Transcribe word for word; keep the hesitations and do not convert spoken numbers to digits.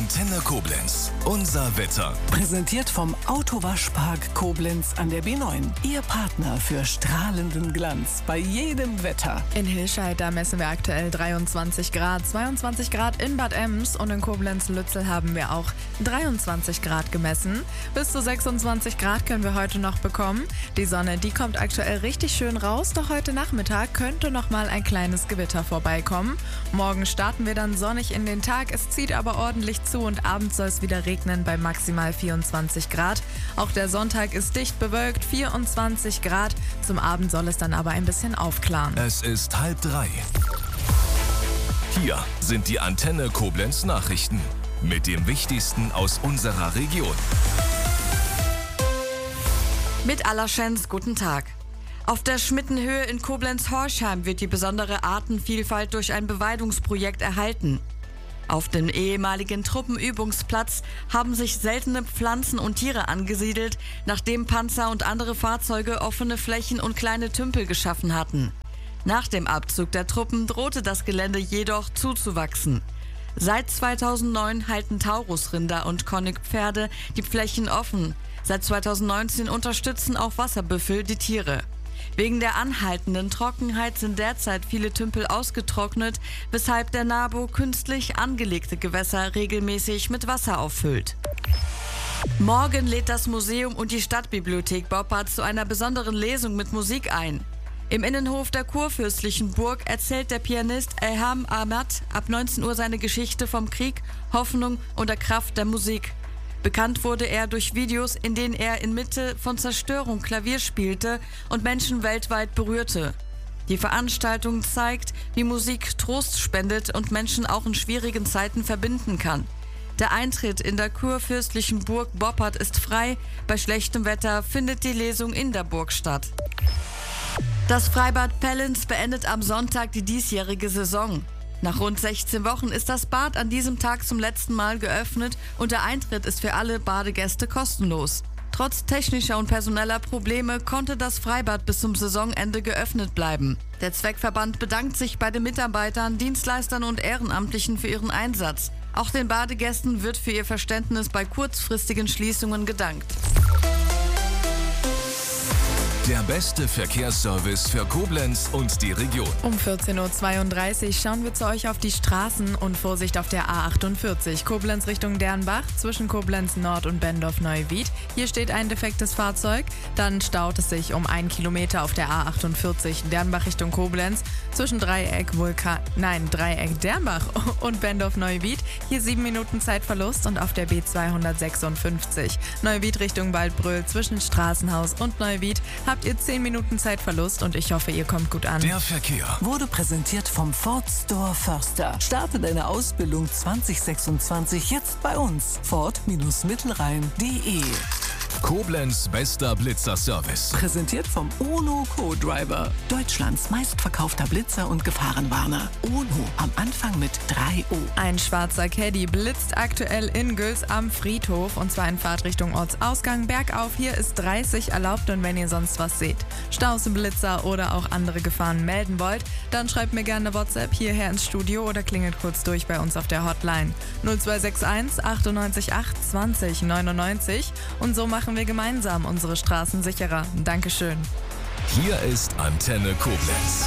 Antenne Koblenz. Unser Wetter. Präsentiert vom Autowaschpark Koblenz an der B neun. Ihr Partner für strahlenden Glanz bei jedem Wetter. In Hilscheid, da messen wir aktuell dreiundzwanzig Grad, zweiundzwanzig Grad in Bad Ems und in Koblenz-Lützel haben wir auch dreiundzwanzig Grad gemessen. Bis zu sechsundzwanzig Grad können wir heute noch bekommen. Die Sonne, die kommt aktuell richtig schön raus, doch heute Nachmittag könnte noch mal ein kleines Gewitter vorbeikommen. Morgen starten wir dann sonnig in den Tag, es zieht aber ordentlich zu und abends soll es wieder regnen bei maximal vierundzwanzig Grad. Auch der Sonntag ist dicht bewölkt, vierundzwanzig Grad. Zum Abend soll es dann aber ein bisschen aufklaren. Es ist halb drei. Hier sind die Antenne Koblenz Nachrichten mit dem Wichtigsten aus unserer Region. Mit Allerschens, guten Tag. Auf der Schmittenhöhe in Koblenz-Horchheim wird die besondere Artenvielfalt durch ein Beweidungsprojekt erhalten. Auf dem ehemaligen Truppenübungsplatz haben sich seltene Pflanzen und Tiere angesiedelt, nachdem Panzer und andere Fahrzeuge offene Flächen und kleine Tümpel geschaffen hatten. Nach dem Abzug der Truppen drohte das Gelände jedoch zuzuwachsen. Seit zweitausendneun halten Taurusrinder und Konnigpferde die Flächen offen. Seit zweitausendneunzehn unterstützen auch Wasserbüffel die Tiere. Wegen der anhaltenden Trockenheit sind derzeit viele Tümpel ausgetrocknet, weshalb der NABU künstlich angelegte Gewässer regelmäßig mit Wasser auffüllt. Morgen lädt das Museum und die Stadtbibliothek Boppard zu einer besonderen Lesung mit Musik ein. Im Innenhof der kurfürstlichen Burg erzählt der Pianist Elham Ahmad ab neunzehn Uhr seine Geschichte vom Krieg, Hoffnung und der Kraft der Musik. Bekannt wurde er durch Videos, in denen er inmitten von Zerstörung Klavier spielte und Menschen weltweit berührte. Die Veranstaltung zeigt, wie Musik Trost spendet und Menschen auch in schwierigen Zeiten verbinden kann. Der Eintritt in der kurfürstlichen Burg Boppard ist frei. Bei schlechtem Wetter findet die Lesung in der Burg statt. Das Freibad Pellens beendet am Sonntag die diesjährige Saison. Nach rund sechzehn Wochen ist das Bad an diesem Tag zum letzten Mal geöffnet und der Eintritt ist für alle Badegäste kostenlos. Trotz technischer und personeller Probleme konnte das Freibad bis zum Saisonende geöffnet bleiben. Der Zweckverband bedankt sich bei den Mitarbeitern, Dienstleistern und Ehrenamtlichen für ihren Einsatz. Auch den Badegästen wird für ihr Verständnis bei kurzfristigen Schließungen gedankt. Der beste Verkehrsservice für Koblenz und die Region. Um vierzehn Uhr zweiunddreißig schauen wir zu euch auf die Straßen und Vorsicht auf der A achtundvierzig. Koblenz Richtung Dernbach zwischen Koblenz Nord und Bendorf-Neuwied. Hier steht ein defektes Fahrzeug. Dann staut es sich um einen Kilometer auf der A achtundvierzig Dernbach Richtung Koblenz zwischen Dreieck Vulkan, nein, Dreieck Dernbach und Bendorf-Neuwied. Hier sieben Minuten Zeitverlust und auf der B zweihundertsechsundfünfzig Neuwied Richtung Waldbröl zwischen Straßenhaus und Neuwied habt ihr zehn Minuten Zeitverlust und ich hoffe, ihr kommt gut an. Der Verkehr Wurde präsentiert vom Ford Store Förster. Starte deine Ausbildung zwanzig sechsundzwanzig jetzt bei uns. Ford-Mittelrhein punkt de. Koblenz bester Blitzerservice. Präsentiert vom UNO Co-Driver. Deutschlands meistverkaufter Blitzer und Gefahrenwarner. UNO am Anfang mit drei O. Ein schwarzer Caddy blitzt aktuell in Güls am Friedhof und zwar in Fahrtrichtung Ortsausgang bergauf. Hier ist dreißig erlaubt und wenn ihr sonst was seht, Staus, Blitzer oder auch andere Gefahren melden wollt, dann schreibt mir gerne eine WhatsApp hierher ins Studio oder klingelt kurz durch bei uns auf der Hotline null zwei sechs eins achtundneunzig acht zwanzig neunundneunzig und so machen wir gemeinsam unsere Straßen sicherer. Dankeschön. Hier ist Antenne Koblenz.